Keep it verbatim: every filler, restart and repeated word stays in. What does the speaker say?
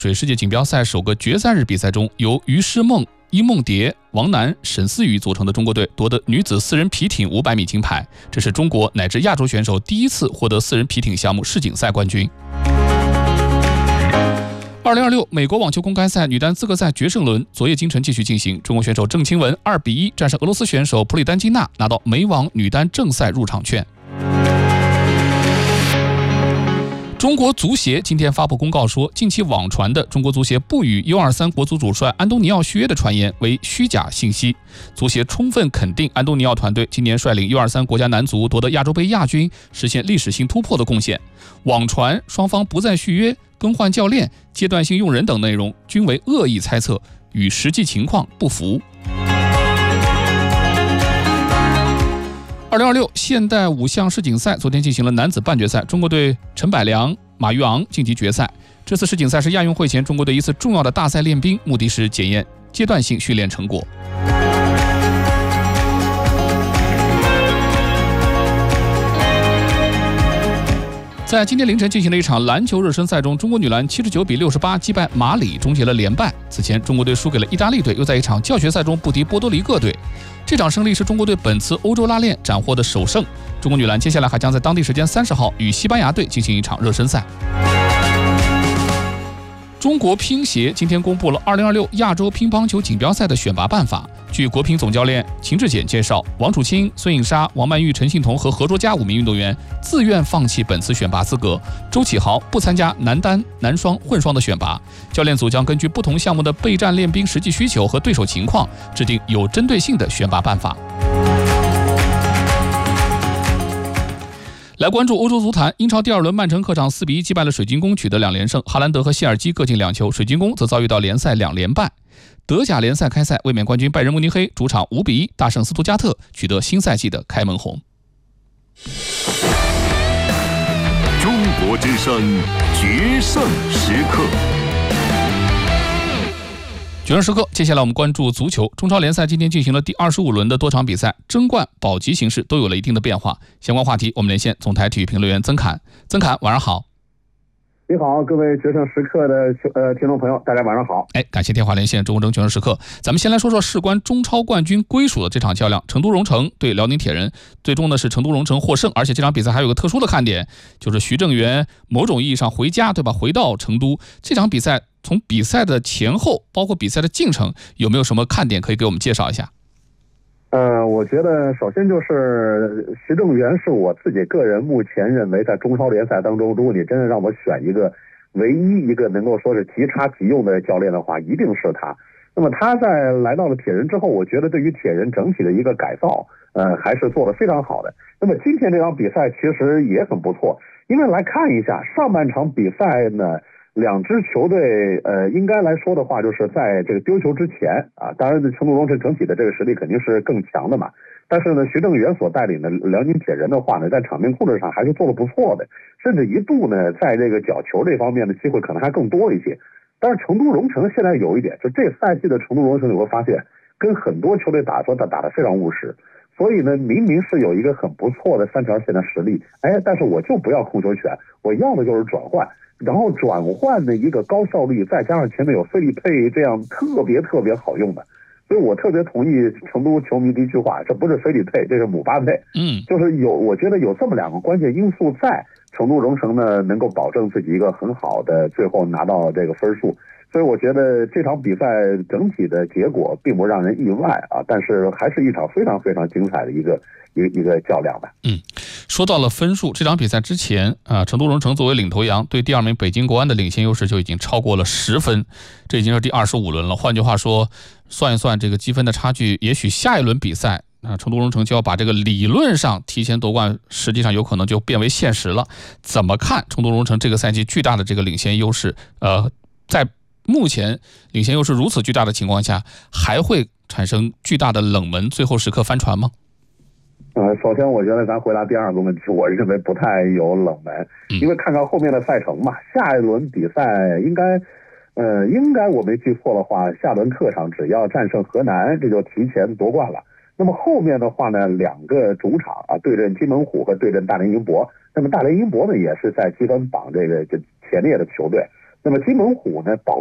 水世界锦标赛首个决赛日比赛中，由于诗梦、殷梦蝶、王楠、沈思雨组成的中国队夺得女子四人皮艇五百米金牌，这是中国乃至亚洲选手第一次获得四人皮艇项目世锦赛冠军。二零二六美国网球公开赛女单资格赛决胜轮昨夜今晨继续进行，中国选手郑钦文二比一战胜俄罗斯选手普里丹金娜，拿到美网女单正赛入场券。中国足协今天发布公告说，近期网传的中国足协不与 U 二三 国足主帅安东尼奥续约的传言为虚假信息。足协充分肯定安东尼奥团队今年率领 U 二三 国家男足夺得亚洲杯亚军，实现历史性突破的贡献。网传双方不再续约、更换教练、阶段性用人等内容均为恶意猜测，与实际情况不符。二零二六现代五项世锦赛昨天进行了男子半决赛，中国队陈百良、马育昂晋级决赛。这次世锦赛是亚运会前中国队一次重要的大赛练兵，目的是检验阶段性训练成果。在今天凌晨进行了一场篮球热身赛中，中国女篮七十九比六十八击败马里，终结了连败。此前，中国队输给了意大利队，又在一场教学赛中不敌波多黎各队。这场胜利是中国队本次欧洲拉练斩获的首胜。中国女篮接下来还将在当地时间三十号与西班牙队进行一场热身赛。中国乒协今天公布了二零二六亚洲乒乓球锦标赛的选拔办法。据国乒总教练秦志简介绍，王楚钦、孙颖莎、王曼玉、陈幸同和何卓佳五名运动员自愿放弃本次选拔资格，周启豪不参加男单、男双、混双的选拔。教练组将根据不同项目的备战练兵实际需求和对手情况，制定有针对性的选拔办法。来关注欧洲足坛，英超第二轮曼城客场四比一击败了水晶宫，取得两连胜，哈兰德和谢尔基各进两球，水晶宫则遭遇到联赛两连败。德甲联赛开赛，卫冕冠军拜仁慕尼黑主场五比一大胜斯图加特，取得新赛季的开门红。 中国之声决胜时刻。 决胜时刻，接下来我们关注足球。中超联赛今天进行了第二十五轮的多场比赛，争冠、保级形势都有了一定的变化。相关话题，我们连线总台体育评论员曾侃。曾侃，晚上好。 你好，各位决胜时刻的呃听众朋友，大家晚上好。 哎，感谢电话连线中国争决胜时刻。咱们先来说说事关中超冠军归属的这场较量，成都蓉城对辽宁铁人，最终呢是成都蓉城获胜，而且这场比赛还有个特殊的看点，就是徐正源某种意义上回家，对吧？回到成都。这场比赛从比赛的前后，包括比赛的进程，有没有什么看点可以给我们介绍一下？ 呃，我觉得首先就是徐正源是我自己个人目前认为在中超联赛当中，如果你真的让我选一个唯一一个能够说是即插即用的教练的话，一定是他。那么他在来到了铁人之后，我觉得对于铁人整体的一个改造，呃，还是做得非常好的。那么今天这场比赛其实也很不错，因为来看一下上半场比赛呢，两支球队，呃，应该来说的话，就是在这个丢球之前啊，当然成都蓉城整体的这个实力肯定是更强的嘛。但是呢，徐正源所带领的辽宁铁人的话呢，在场面控制上还是做得不错的，甚至一度呢，在这个角球这方面的机会可能还更多一些。但是成都蓉城现在有一点，就这赛季的成都蓉城，你会发现跟很多球队打说打打得非常务实。所以呢，明明是有一个很不错的三条线的实力，哎，但是我就不要控球权，我要的就是转换。然后转换的一个高效率，再加上前面有菲利佩这样特别特别好用的，所以我特别同意成都球迷的一句话，这不是菲利佩，这是姆巴佩。 嗯， 就是有，我觉得有这么两个关键因素在，成都蓉城呢能够保证自己一个很好的最后拿到这个分数。所以我觉得这场比赛整体的结果并不让人意外啊，但是还是一场非常非常精彩的一个一个一个较量吧。 嗯，说到了分数，这场比赛之前啊，成都蓉城作为领头羊，对第二名北京国安的领先优势就已经超过了十分，这已经是第二十五轮了。换句话说，算一算这个积分的差距，也许下一轮比赛啊，成都蓉城就要把这个理论上提前夺冠，实际上有可能就变为现实了。怎么看成都蓉城这个赛季巨大的这个领先优势？呃，在目前领先优势如此巨大的情况下，还会产生巨大的冷门，最后时刻翻船吗？ 呃，首先我觉得咱回答第二个问题，我认为不太有冷门，因为看看后面的赛程嘛，下一轮比赛应该，呃，应该我没记错的话，下轮客场只要战胜河南，这就提前夺冠了。那么后面的话呢，两个主场啊，对阵金门虎和对阵大连英博。那么大连英博呢，也是在积分榜这个这前列的球队。 那么金猛虎呢保